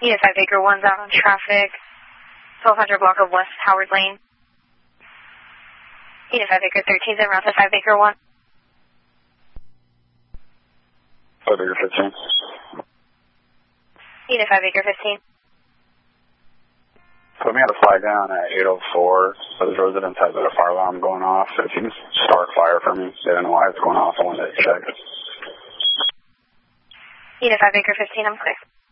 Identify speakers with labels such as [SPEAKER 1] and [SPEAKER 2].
[SPEAKER 1] Unit 5 Acre 1's out on traffic. 1200 block of West Howard Lane. Unit 5 Acre 13's en route to 5 Acre 1.
[SPEAKER 2] 5 Acre 15.
[SPEAKER 1] Unit 5 Acre 15.
[SPEAKER 2] Put me on a flag down at 804. Those residents have a fire alarm going off. If you can start fire for me, they don't know why it's going off. I wanted to check.
[SPEAKER 1] Unit 5 Acre 15, I'm clear.